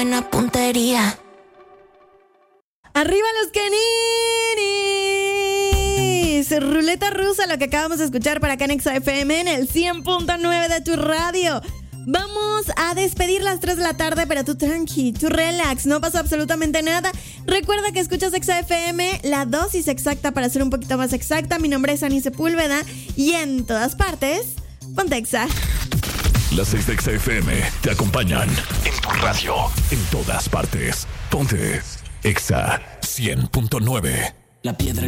buena puntería. ¡Arriba los Keninis! Ruleta rusa, lo que acabamos de escuchar para acá en Exa FM en el 100.9 de tu radio. Vamos a despedir las 3 de la tarde, pero tú tranqui, tú relax, no pasa absolutamente nada. Recuerda que escuchas Exa FM, la dosis exacta para ser un poquito más exacta. Mi nombre es Ani Sepúlveda y en todas partes, ponte Exa. Las 6 de Exa FM te acompañan en tu radio, en todas partes. Ponte Exa 100.9. La piedra